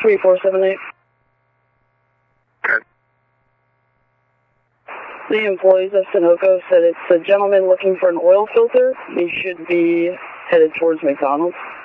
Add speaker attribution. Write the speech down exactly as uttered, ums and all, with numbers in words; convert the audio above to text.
Speaker 1: three four seven eight.
Speaker 2: Okay.
Speaker 1: The employees of Sunoco said it's a gentleman looking for an oil filter. He should be headed towards McDonald's.